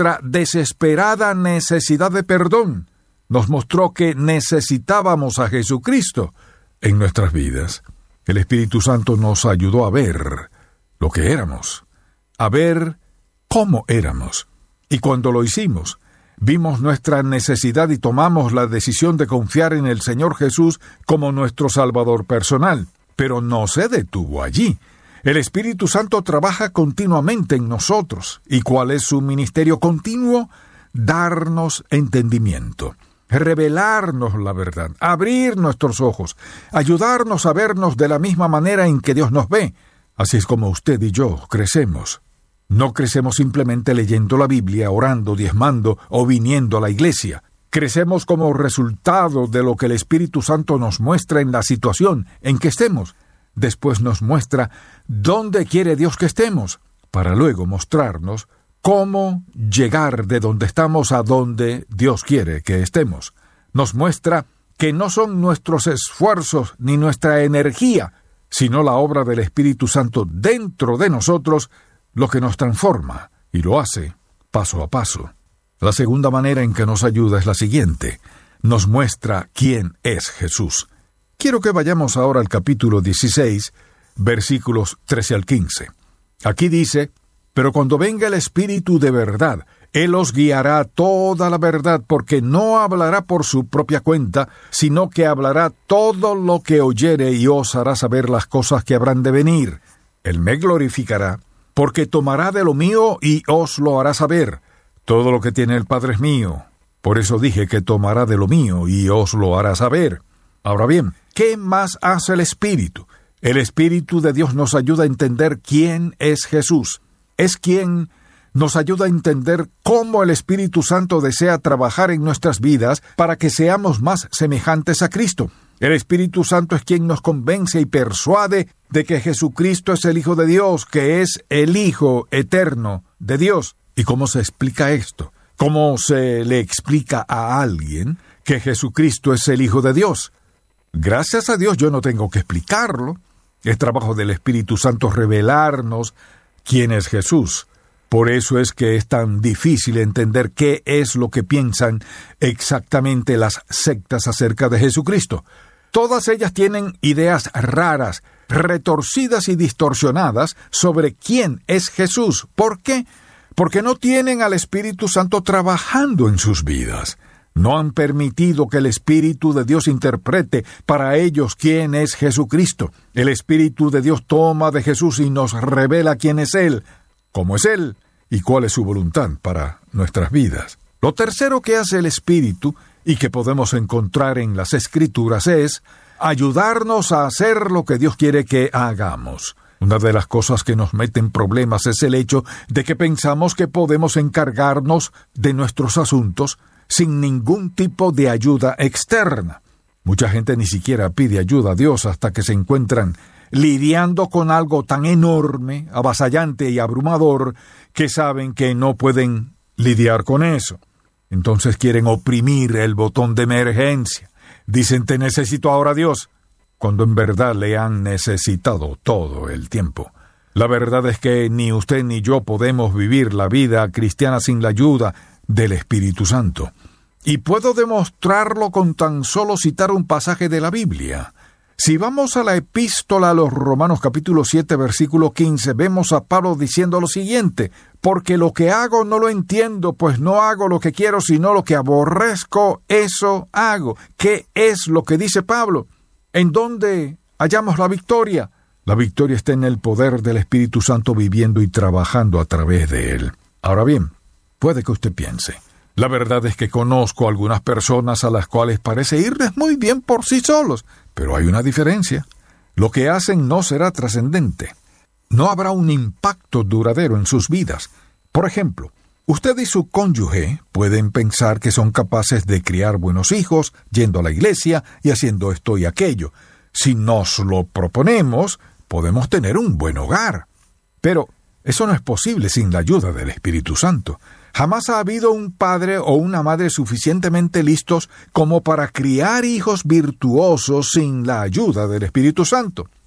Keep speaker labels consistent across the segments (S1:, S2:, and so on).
S1: nuestra desesperada necesidad de perdón. Nos mostró que necesitábamos a Jesucristo en nuestras vidas. El Espíritu Santo nos ayudó a ver lo que éramos, a ver cómo éramos. Y cuando lo hicimos, vimos nuestra necesidad y tomamos la decisión de confiar en el Señor Jesús como nuestro Salvador personal. Pero no se detuvo allí. El Espíritu Santo trabaja continuamente en nosotros. ¿Y cuál es su ministerio continuo? Darnos entendimiento, revelarnos la verdad, abrir nuestros ojos, ayudarnos a vernos de la misma manera en que Dios nos ve. Así es como usted y yo crecemos. No crecemos simplemente leyendo la Biblia, orando, diezmando o viniendo a la iglesia. Crecemos como resultado de lo que el Espíritu Santo nos muestra en la situación en que estemos. Después nos muestra dónde quiere Dios que estemos, para luego mostrarnos cómo llegar de donde estamos a donde Dios quiere que estemos. Nos muestra que no son nuestros esfuerzos ni nuestra energía, sino la obra del Espíritu Santo dentro de nosotros lo que nos transforma, y lo hace paso a paso. La segunda manera en que nos ayuda es la siguiente: nos muestra quién es Jesús. Quiero que vayamos ahora al capítulo 16, versículos 13 al 15. Aquí dice: pero cuando venga el Espíritu de verdad, Él os guiará a toda la verdad, porque no hablará por su propia cuenta, sino que hablará todo lo que oyere y os hará saber las cosas que habrán de venir. Él me glorificará, porque tomará de lo mío y os lo hará saber. Todo lo que tiene el Padre es mío. Por eso dije que tomará de lo mío y os lo hará saber. Ahora bien, ¿qué más hace el Espíritu? El Espíritu de Dios nos ayuda a entender quién es Jesús. Es quien nos ayuda a entender cómo el Espíritu Santo desea trabajar en nuestras vidas para que seamos más semejantes a Cristo. El Espíritu Santo es quien nos convence y persuade de que Jesucristo es el Hijo de Dios, que es el Hijo eterno de Dios. ¿Y cómo se explica esto? ¿Cómo se le explica a alguien que Jesucristo es el Hijo de Dios? Gracias a Dios yo no tengo que explicarlo. Es trabajo del Espíritu Santo revelarnos quién es Jesús. Por eso es que es tan difícil entender qué es lo que piensan exactamente las sectas acerca de Jesucristo. Todas ellas tienen ideas raras, retorcidas y distorsionadas sobre quién es Jesús. ¿Por qué? Porque no tienen al Espíritu Santo trabajando en sus vidas. No han permitido que el Espíritu de Dios interprete para ellos quién es Jesucristo. El Espíritu de Dios toma de Jesús y nos revela quién es Él, cómo es Él y cuál es su voluntad para nuestras vidas. Lo tercero que hace el Espíritu y que podemos encontrar en las Escrituras es ayudarnos a hacer lo que Dios quiere que hagamos. Una de las cosas que nos meten problemas es el hecho de que pensamos que podemos encargarnos de nuestros asuntos sin ningún tipo de ayuda externa. Mucha gente ni siquiera pide ayuda a Dios hasta que se encuentran lidiando con algo tan enorme, avasallante y abrumador que saben que no pueden lidiar con eso. Entonces quieren oprimir el botón de emergencia. Dicen: te necesito ahora, Dios, cuando en verdad le han necesitado todo el tiempo. La verdad es que ni usted ni yo podemos vivir la vida cristiana sin la ayuda del Espíritu Santo. Y puedo demostrarlo con tan solo citar un pasaje de la Biblia. Si vamos a la epístola a los Romanos capítulo 7, versículo 15, vemos a Pablo diciendo lo siguiente: porque lo que hago no lo entiendo, pues no hago lo que quiero, sino lo que aborrezco, eso hago. ¿Qué es lo que dice Pablo? ¿En dónde hallamos la victoria? La victoria está en el poder del Espíritu Santo viviendo y trabajando a través de él. Ahora bien, puede que usted piense: la verdad es que conozco algunas personas a las cuales parece irles muy bien por sí solos, pero hay una diferencia. Lo que hacen no será trascendente. No habrá un impacto duradero en sus vidas. Por ejemplo, usted y su cónyuge pueden pensar que son capaces de criar buenos hijos, yendo a la iglesia y haciendo esto y aquello. Si nos lo proponemos, podemos tener un buen hogar. Pero eso no es posible sin la ayuda del Espíritu Santo. Jamás ha habido un padre o una madre suficientemente listos como para criar hijos virtuosos sin la ayuda del Espíritu Santo.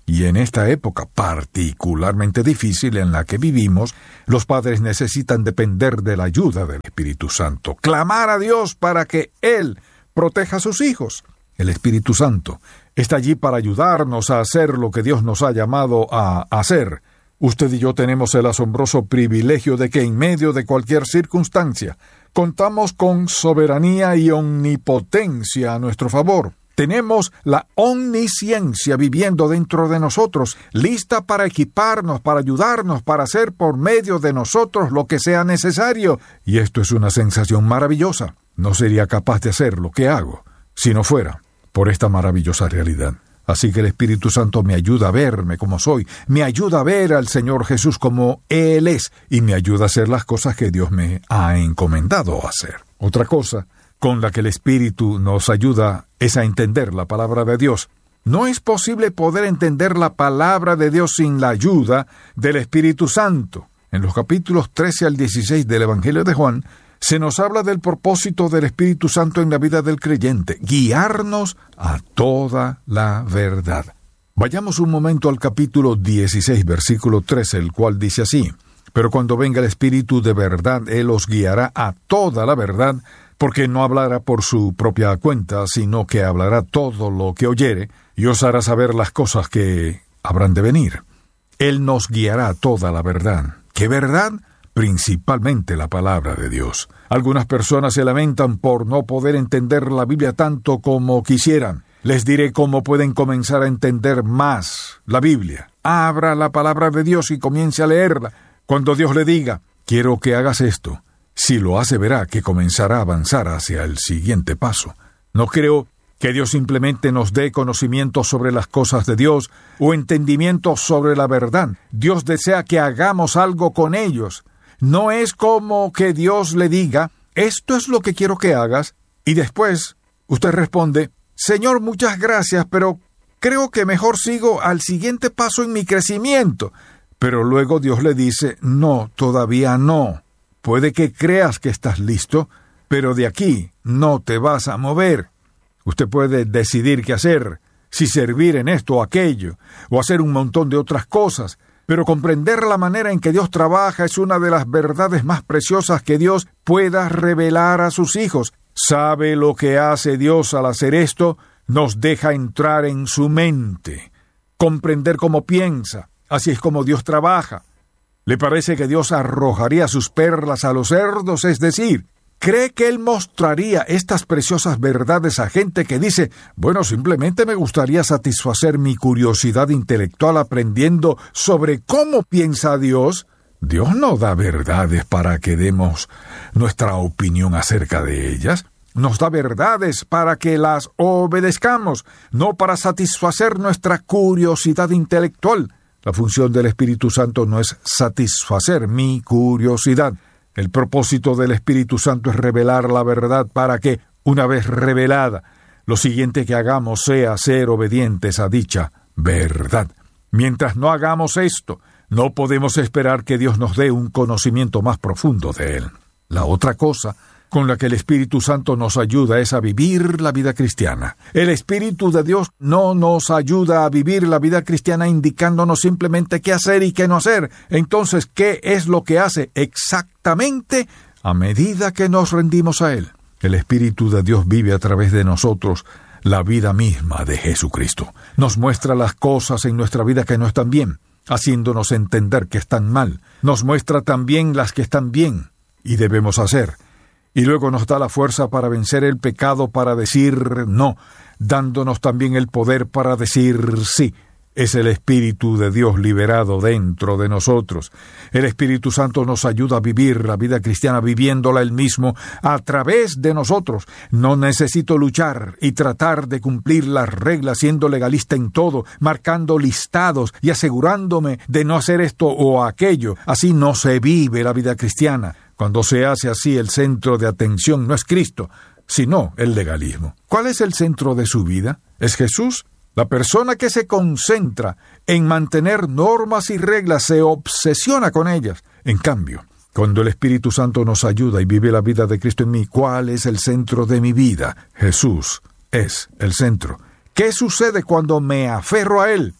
S1: Y en esta época particularmente difícil en la que vivimos, los padres necesitan depender de la ayuda del Espíritu Santo, clamar a Dios para que Él proteja a sus hijos. El Espíritu Santo está allí para ayudarnos a hacer lo que Dios nos ha llamado a hacer. Usted y yo tenemos el asombroso privilegio de que en medio de cualquier circunstancia contamos con soberanía y omnipotencia a nuestro favor. Tenemos la omnisciencia viviendo dentro de nosotros, lista para equiparnos, para ayudarnos, para hacer por medio de nosotros lo que sea necesario. Y esto es una sensación maravillosa. No sería capaz de hacer lo que hago si no fuera por esta maravillosa realidad. Así que el Espíritu Santo me ayuda a verme como soy, me ayuda a ver al Señor Jesús como Él es, y me ayuda a hacer las cosas que Dios me ha encomendado hacer. Otra cosa con la que el Espíritu nos ayuda es a entender la palabra de Dios. No es posible poder entender la palabra de Dios sin la ayuda del Espíritu Santo. En los capítulos 13 al 16 del Evangelio de Juan, se nos habla del propósito del Espíritu Santo en la vida del creyente, guiarnos a toda la verdad. Vayamos un momento al capítulo 16, versículo 13, el cual dice así: Pero cuando venga el Espíritu de verdad, Él os guiará a toda la verdad, porque no hablará por su propia cuenta, sino que hablará todo lo que oyere, y os hará saber las cosas que habrán de venir. Él nos guiará a toda la verdad. ¿Qué verdad? Principalmente la palabra de Dios. Algunas personas se lamentan por no poder entender la Biblia tanto como quisieran. Les diré cómo pueden comenzar a entender más la Biblia. Abra la palabra de Dios y comience a leerla. Cuando Dios le diga, quiero que hagas esto, si lo hace verá que comenzará a avanzar hacia el siguiente paso. No creo que Dios simplemente nos dé conocimiento sobre las cosas de Dios o entendimiento sobre la verdad. Dios desea que hagamos algo con ellos. No es como que Dios le diga, esto es lo que quiero que hagas, y después usted responde, Señor, muchas gracias, pero creo que mejor sigo al siguiente paso en mi crecimiento. Pero luego Dios le dice, no, todavía no. Puede que creas que estás listo, pero de aquí no te vas a mover. Usted puede decidir qué hacer, si servir en esto o aquello, o hacer un montón de otras cosas, pero comprender la manera en que Dios trabaja es una de las verdades más preciosas que Dios pueda revelar a sus hijos. ¿Sabe lo que hace Dios al hacer esto? Nos deja entrar en su mente, comprender cómo piensa. Así es como Dios trabaja. ¿Le parece que Dios arrojaría sus perlas a los cerdos? Es decir, ¿cree que Él mostraría estas preciosas verdades a gente que dice, bueno, simplemente me gustaría satisfacer mi curiosidad intelectual aprendiendo sobre cómo piensa Dios? Dios no da verdades para que demos nuestra opinión acerca de ellas. Nos da verdades para que las obedezcamos, no para satisfacer nuestra curiosidad intelectual. La función del Espíritu Santo no es satisfacer mi curiosidad. El propósito del Espíritu Santo es revelar la verdad para que, una vez revelada, lo siguiente que hagamos sea ser obedientes a dicha verdad. Mientras no hagamos esto, no podemos esperar que Dios nos dé un conocimiento más profundo de Él. La otra cosa con la que el Espíritu Santo nos ayuda es a vivir la vida cristiana. El Espíritu de Dios no nos ayuda a vivir la vida cristiana indicándonos simplemente qué hacer y qué no hacer. Entonces, ¿qué es lo que hace exactamente a medida que nos rendimos a Él? El Espíritu de Dios vive a través de nosotros la vida misma de Jesucristo. Nos muestra las cosas en nuestra vida que no están bien, haciéndonos entender que están mal. Nos muestra también las que están bien y debemos hacer. Y luego nos da la fuerza para vencer el pecado, para decir no, dándonos también el poder para decir sí. Es el Espíritu de Dios liberado dentro de nosotros. El Espíritu Santo nos ayuda a vivir la vida cristiana viviéndola Él mismo a través de nosotros. No necesito luchar y tratar de cumplir las reglas siendo legalista en todo, marcando listados y asegurándome de no hacer esto o aquello. Así no se vive la vida cristiana. Cuando se hace así, el centro de atención no es Cristo, sino el legalismo. ¿Cuál es el centro de su vida? ¿Es Jesús? La persona que se concentra en mantener normas y reglas se obsesiona con ellas. En cambio, cuando el Espíritu Santo nos ayuda y vive la vida de Cristo en mí, ¿cuál es el centro de mi vida? Jesús es el centro. ¿Qué sucede cuando me aferro a Él?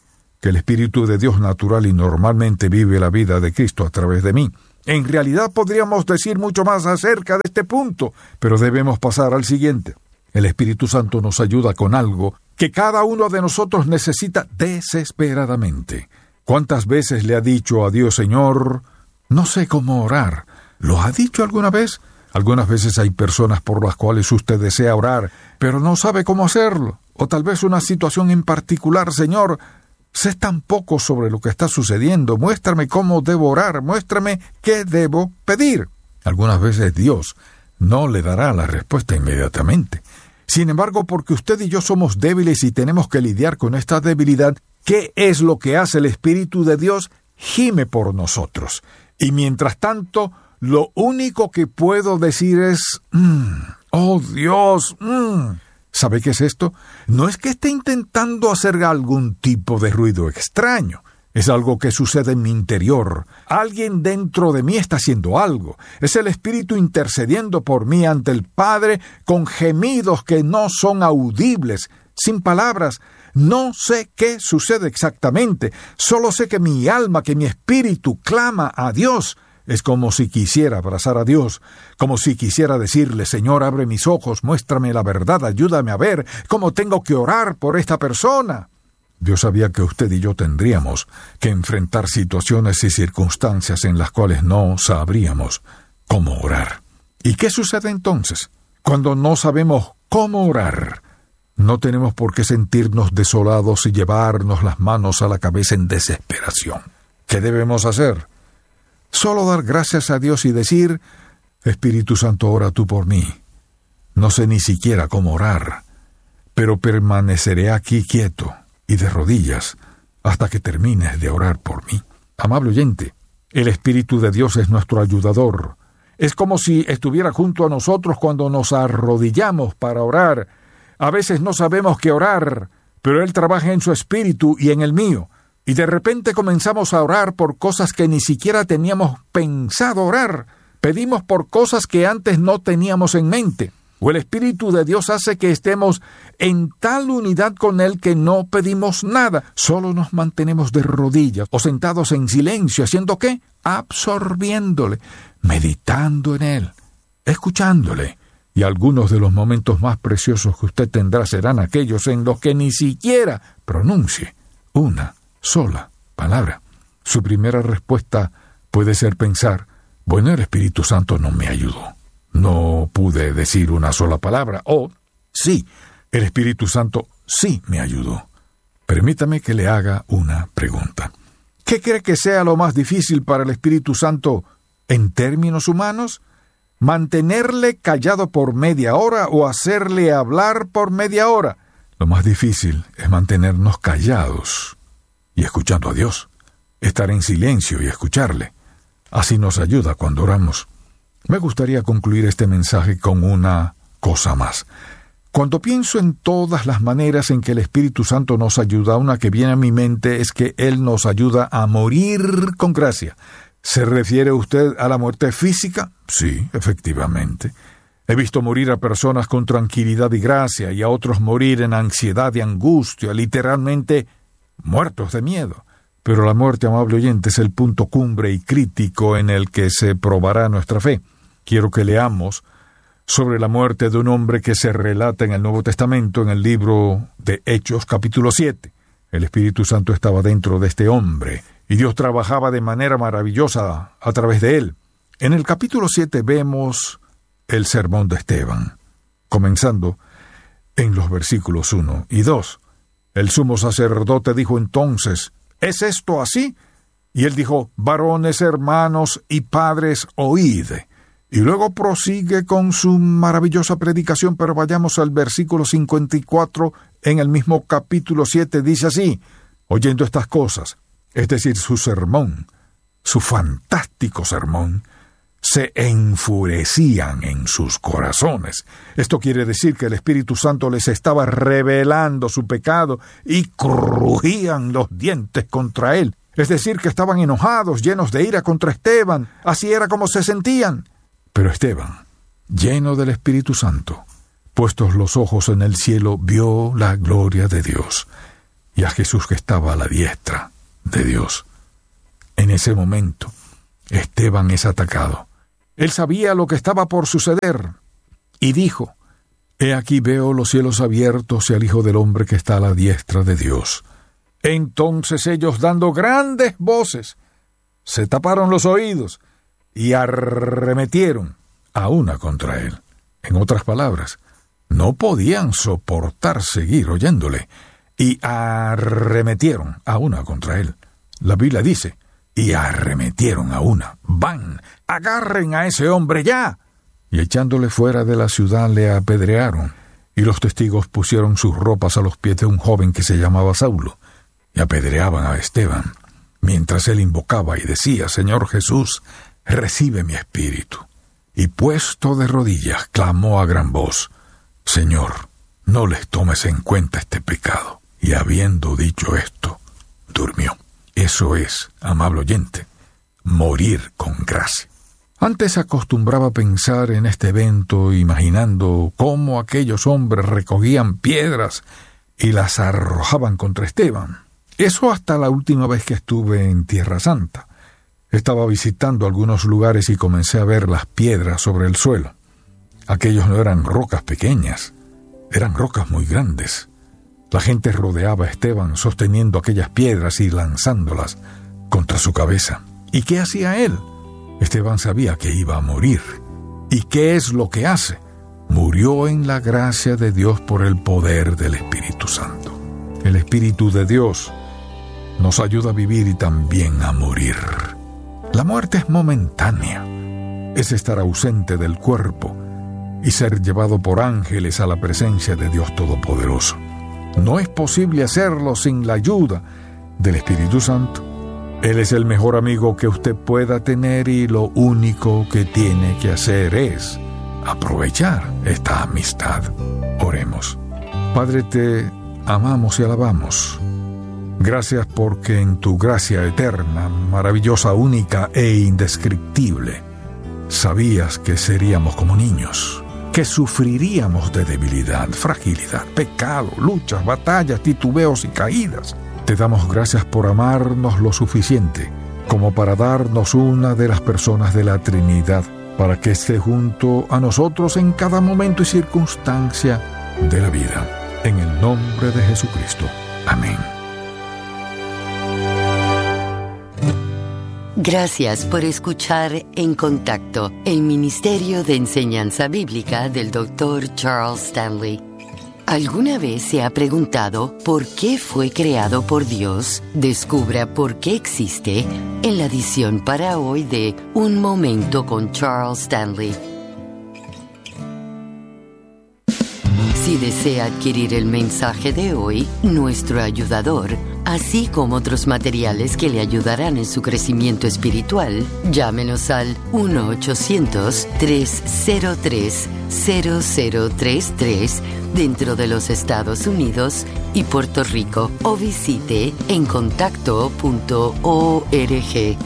S1: que el Espíritu de Dios natural y normalmente vive la vida de Cristo a través de mí. En realidad podríamos decir mucho más acerca de este punto, pero debemos pasar al siguiente. El Espíritu Santo nos ayuda con algo que cada uno de nosotros necesita desesperadamente. ¿Cuántas veces le ha dicho a Dios, Señor, no sé cómo orar? ¿Lo ha dicho alguna vez? Algunas veces hay personas por las cuales usted desea orar, pero no sabe cómo hacerlo. O tal vez una situación en particular, Señor, sé tan poco sobre lo que está sucediendo. Muéstrame cómo debo orar, muéstrame qué debo pedir. Algunas veces Dios no le dará la respuesta inmediatamente. Sin embargo, porque usted y yo somos débiles y tenemos que lidiar con esta debilidad, ¿qué es lo que hace el Espíritu de Dios? Gime por nosotros. Y mientras tanto, lo único que puedo decir es, ¡oh Dios! ¿Sabe qué es esto? No es que esté intentando hacer algún tipo de ruido extraño. Es algo que sucede en mi interior. Alguien dentro de mí está haciendo algo. Es el Espíritu intercediendo por mí ante el Padre con gemidos que no son audibles, sin palabras. No sé qué sucede exactamente. Solo sé que mi alma, que mi espíritu clama a Dios. Es como si quisiera abrazar a Dios, como si quisiera decirle, Señor, abre mis ojos, muéstrame la verdad, ayúdame a ver cómo tengo que orar por esta persona. Dios sabía que usted y yo tendríamos que enfrentar situaciones y circunstancias en las cuales no sabríamos cómo orar. ¿Y qué sucede entonces? Cuando no sabemos cómo orar, no tenemos por qué sentirnos desolados y llevarnos las manos a la cabeza en desesperación. ¿Qué debemos hacer? Solo dar gracias a Dios y decir, Espíritu Santo, ora tú por mí. No sé ni siquiera cómo orar, pero permaneceré aquí quieto y de rodillas hasta que termines de orar por mí. Amable oyente, el Espíritu de Dios es nuestro ayudador. Es como si estuviera junto a nosotros cuando nos arrodillamos para orar. A veces no sabemos qué orar, pero Él trabaja en su espíritu y en el mío. Y de repente comenzamos a orar por cosas que ni siquiera teníamos pensado orar. Pedimos por cosas que antes no teníamos en mente. O el Espíritu de Dios hace que estemos en tal unidad con Él que no pedimos nada. Solo nos mantenemos de rodillas o sentados en silencio. ¿Haciendo qué? Absorbiéndole, meditando en Él, escuchándole. Y algunos de los momentos más preciosos que usted tendrá serán aquellos en los que ni siquiera pronuncie una sola palabra. Su primera respuesta puede ser pensar, bueno, el Espíritu Santo no me ayudó. No pude decir una sola palabra. O, sí, el Espíritu Santo sí me ayudó. Permítame que le haga una pregunta. ¿Qué cree que sea lo más difícil para el Espíritu Santo en términos humanos? ¿Mantenerle callado por media hora o hacerle hablar por media hora? Lo más difícil es mantenernos callados y escuchando a Dios, estar en silencio y escucharle. Así nos ayuda cuando oramos. Me gustaría concluir este mensaje con una cosa más. Cuando pienso en todas las maneras en que el Espíritu Santo nos ayuda, una que viene a mi mente es que Él nos ayuda a morir con gracia. ¿Se refiere usted a la muerte física? Sí, efectivamente. He visto morir a personas con tranquilidad y gracia y a otros morir en ansiedad y angustia, literalmente muertos de miedo. Pero la muerte, amable oyente, es el punto cumbre y crítico en el que se probará nuestra fe. Quiero que leamos sobre la muerte de un hombre que se relata en el Nuevo Testamento, en el libro de Hechos, capítulo 7. El Espíritu Santo estaba dentro de este hombre, y Dios trabajaba de manera maravillosa a través de él. En el capítulo 7 vemos el sermón de Esteban, comenzando en los versículos 1 y 2. El sumo sacerdote dijo entonces, ¿es esto así? Y él dijo, varones, hermanos y padres, oíd. Y luego prosigue con su maravillosa predicación, pero vayamos al versículo 54, en el mismo capítulo 7, dice así, oyendo estas cosas, es decir, su sermón, su fantástico sermón, se enfurecían en sus corazones. Esto quiere decir que el Espíritu Santo les estaba revelando su pecado y crujían los dientes contra él. Es decir, que estaban enojados, llenos de ira contra Esteban. Así era como se sentían. Pero Esteban, lleno del Espíritu Santo, puestos los ojos en el cielo, vio la gloria de Dios y a Jesús que estaba a la diestra de Dios. En ese momento, Esteban es atacado. Él sabía lo que estaba por suceder y dijo: «He aquí veo los cielos abiertos y al Hijo del Hombre que está a la diestra de Dios». Entonces ellos, dando grandes voces, se taparon los oídos y arremetieron a una contra él. En otras palabras, no podían soportar seguir oyéndole y arremetieron a una contra él. La Biblia dice: y arremetieron a una. ¡Van! ¡Agarren a ese hombre ya! Y echándole fuera de la ciudad le apedrearon, y los testigos pusieron sus ropas a los pies de un joven que se llamaba Saulo, y apedreaban a Esteban, mientras él invocaba y decía: «Señor Jesús, recibe mi espíritu». Y puesto de rodillas, clamó a gran voz: «Señor, no les tomes en cuenta este pecado». Y habiendo dicho esto, durmió. Eso es, amable oyente, morir con gracia. Antes acostumbraba a pensar en este evento, imaginando cómo aquellos hombres recogían piedras y las arrojaban contra Esteban. Eso hasta la última vez que estuve en Tierra Santa. Estaba visitando algunos lugares y comencé a ver las piedras sobre el suelo. Aquellos no eran rocas pequeñas, eran rocas muy grandes. La gente rodeaba a Esteban sosteniendo aquellas piedras y lanzándolas contra su cabeza. ¿Y qué hacía él? Esteban sabía que iba a morir. ¿Y qué es lo que hace? Murió en la gracia de Dios por el poder del Espíritu Santo. El Espíritu de Dios nos ayuda a vivir y también a morir. La muerte es momentánea. Es estar ausente del cuerpo y ser llevado por ángeles a la presencia de Dios Todopoderoso. No es posible hacerlo sin la ayuda del Espíritu Santo. Él es el mejor amigo que usted pueda tener y lo único que tiene que hacer es aprovechar esta amistad. Oremos. Padre, te amamos y alabamos. Gracias porque en tu gracia eterna, maravillosa, única e indescriptible, sabías que seríamos como niños, que sufriríamos de debilidad, fragilidad, pecado, luchas, batallas, titubeos y caídas. Te damos gracias por amarnos lo suficiente como para darnos una de las personas de la Trinidad, para que esté junto a nosotros en cada momento y circunstancia de la vida. En el nombre de Jesucristo. Amén.
S2: Gracias por escuchar En Contacto, el Ministerio de Enseñanza Bíblica del Dr. Charles Stanley. ¿Alguna vez se ha preguntado por qué fue creado por Dios? Descubra por qué existe en la edición para hoy de Un Momento con Charles Stanley. Si desea adquirir el mensaje de hoy, nuestro ayudador, así como otros materiales que le ayudarán en su crecimiento espiritual, llámenos al 1-800-303-0033 dentro de los Estados Unidos y Puerto Rico, o visite encontacto.org.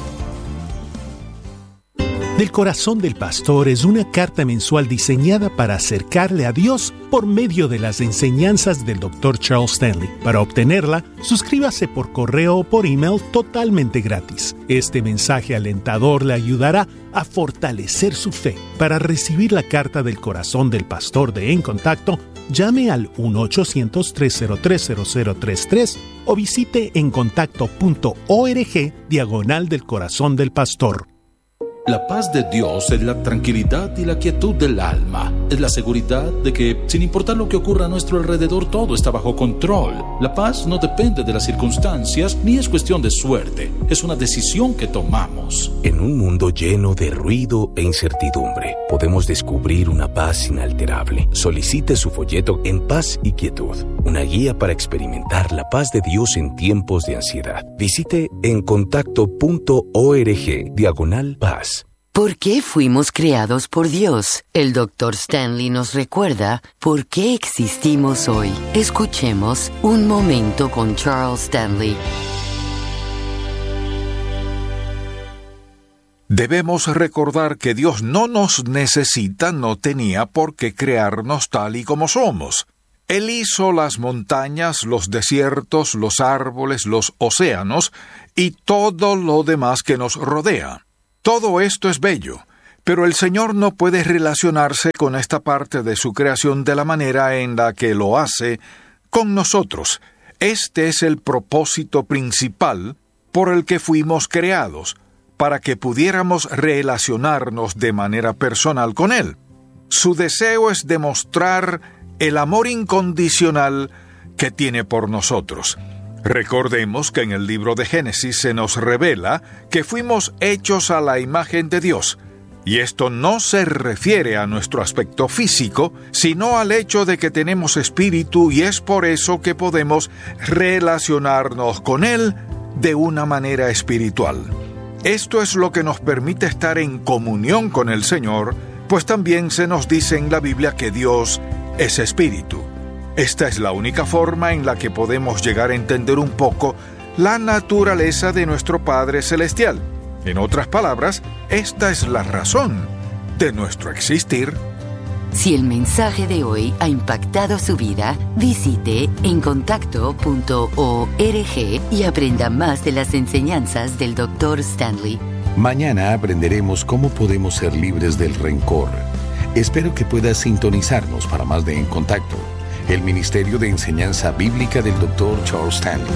S3: Del Corazón del Pastor es una carta mensual diseñada para acercarle a Dios por medio de las enseñanzas del Dr. Charles Stanley. Para obtenerla, suscríbase por correo o por email totalmente gratis. Este mensaje alentador le ayudará a fortalecer su fe. Para recibir la carta del Corazón del Pastor de En Contacto, llame al 1-800-303-0033 o visite encontacto.org / Corazón del Pastor.
S4: La paz de Dios es la tranquilidad y la quietud del alma. Es la seguridad de que, sin importar lo que ocurra a nuestro alrededor, todo está bajo control. La paz no depende de las circunstancias ni es cuestión de suerte. Es una decisión que tomamos.
S5: En un mundo lleno de ruido e incertidumbre, podemos descubrir una paz inalterable. Solicite su folleto En Paz y Quietud, una guía para experimentar la paz de Dios en tiempos de ansiedad. Visite encontacto.org / paz.
S2: ¿Por qué fuimos creados por Dios? El Dr. Stanley nos recuerda por qué existimos hoy. Escuchemos Un Momento con Charles Stanley.
S1: Debemos recordar que Dios no nos necesita, no tenía por qué crearnos tal y como somos. Él hizo las montañas, los desiertos, los árboles, los océanos y todo lo demás que nos rodea. Todo esto es bello, pero el Señor no puede relacionarse con esta parte de su creación de la manera en la que lo hace con nosotros. Este es el propósito principal por el que fuimos creados, para que pudiéramos relacionarnos de manera personal con Él. Su deseo es demostrar el amor incondicional que tiene por nosotros. Recordemos que en el libro de Génesis se nos revela que fuimos hechos a la imagen de Dios, y esto no se refiere a nuestro aspecto físico, sino al hecho de que tenemos espíritu, y es por eso que podemos relacionarnos con Él de una manera espiritual. Esto es lo que nos permite estar en comunión con el Señor, pues también se nos dice en la Biblia que Dios es espíritu. Esta es la única forma en la que podemos llegar a entender un poco la naturaleza de nuestro Padre Celestial. En otras palabras, esta es la razón de nuestro existir.
S2: Si el mensaje de hoy ha impactado su vida, visite encontacto.org y aprenda más de las enseñanzas del Dr. Stanley.
S5: Mañana aprenderemos cómo podemos ser libres del rencor. Espero que puedas sintonizarnos para más de En Contacto, el Ministerio de Enseñanza Bíblica del Dr. Charles Stanley.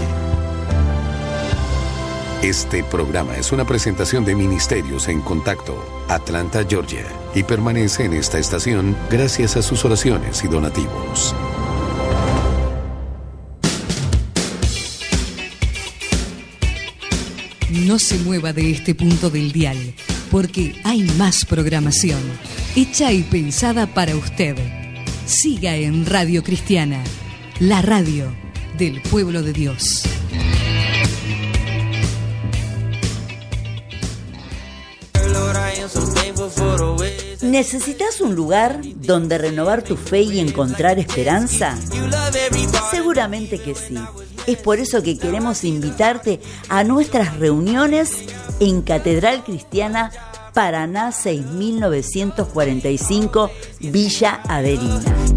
S5: Este programa es una presentación de Ministerios en Contacto, Atlanta, Georgia, y permanece en esta estación gracias a sus oraciones y donativos.
S6: No se mueva de este punto del dial, porque hay más programación, hecha y pensada para usted. Siga en Radio Cristiana, la radio del pueblo de Dios.
S7: ¿Necesitas un lugar donde renovar tu fe y encontrar esperanza? Seguramente que sí. Es por eso que queremos invitarte a nuestras reuniones en Catedral Cristiana Paraná 6945, Villa Avelina.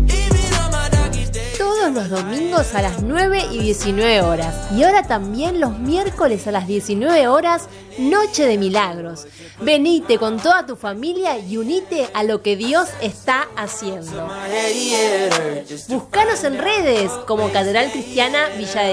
S8: Todos los domingos a las 9 y 19 horas. Y ahora también los miércoles a las 19 horas, Noche de Milagros. Venite con toda tu familia y unite a lo que Dios está haciendo. Búscanos en redes como Catedral Cristiana Villa